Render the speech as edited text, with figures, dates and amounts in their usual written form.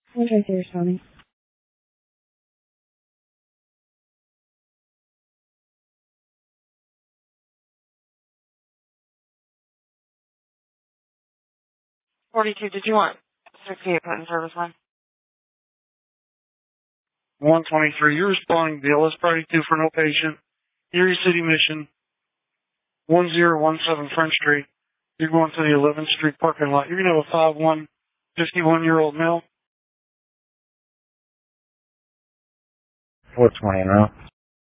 I'm trying to see responding. Did you want 68 put in service line? 123, you're responding to the LS Priority 2 for no patient. Erie City Mission, 1017 French Street. You're going to the 11th Street parking lot. You're going to have a 51-year-old male. 420 now.